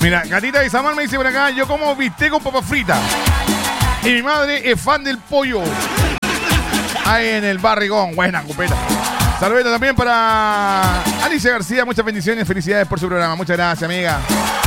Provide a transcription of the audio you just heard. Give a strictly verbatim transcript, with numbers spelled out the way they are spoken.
Mira, Gatita de Isamar me dice por acá, yo como bistec con papa frita. Y mi madre es fan del pollo. Ahí en el barrigón. Buena, cupeta. Saludos también para Alicia García. Muchas bendiciones, felicidades por su programa. Muchas gracias, amiga.